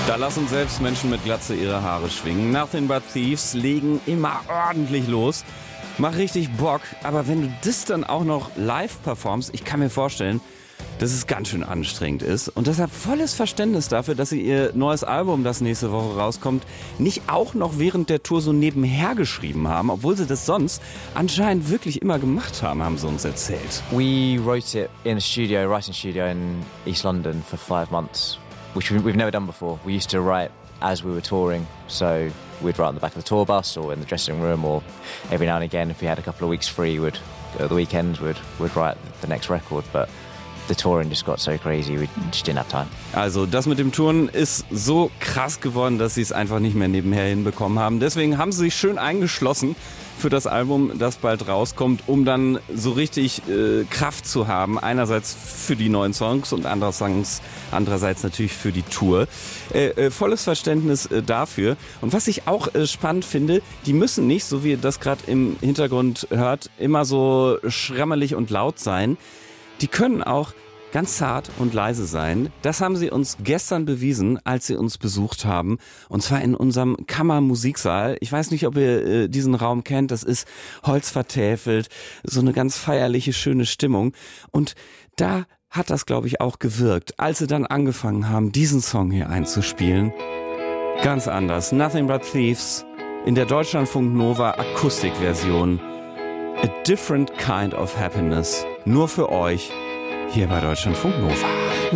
Da lassen selbst Menschen mit Glatze ihre Haare schwingen. Nothing But Thieves legen immer ordentlich los. Macht richtig Bock. Aber wenn du das dann auch noch live performst, ich kann mir vorstellen, dass es ganz schön anstrengend ist. Und deshalb volles Verständnis dafür, dass sie ihr neues Album, das nächste Woche rauskommt, nicht auch noch während der Tour so nebenher geschrieben haben, obwohl sie das sonst anscheinend wirklich immer gemacht haben, haben sie uns erzählt. We wrote it in a studio, writing studio in East London for 5 months, which we've never done before. We used to write as we were touring, so we'd write on the back of the tour bus or in the dressing room, or every now and again, if we had a couple of weeks free, we'd go at the weekends, we'd write the next record, but the touring just got so crazy, we just didn't have time. Also das mit dem Touren ist so krass geworden, dass sie es einfach nicht mehr nebenher hinbekommen haben. Deswegen haben sie sich schön eingeschlossen für das Album, das bald rauskommt, um dann so richtig Kraft zu haben. Einerseits für die neuen Songs und andererseits natürlich für die Tour. Volles Verständnis dafür. Und was ich auch spannend finde, die müssen nicht, so wie ihr das gerade im Hintergrund hört, immer so schrammelig und laut sein. Die können auch ganz zart und leise sein. Das haben sie uns gestern bewiesen, als sie uns besucht haben. Und zwar in unserem Kammermusiksaal. Ich weiß nicht, ob ihr diesen Raum kennt. Das ist holzvertäfelt. So eine ganz feierliche, schöne Stimmung. Und da hat das, glaube ich, auch gewirkt, als sie dann angefangen haben, diesen Song hier einzuspielen. Ganz anders. Nothing But Thieves in der Deutschlandfunk Nova Akustikversion. A different kind of happiness. Nur für euch hier bei Deutschlandfunk Nova.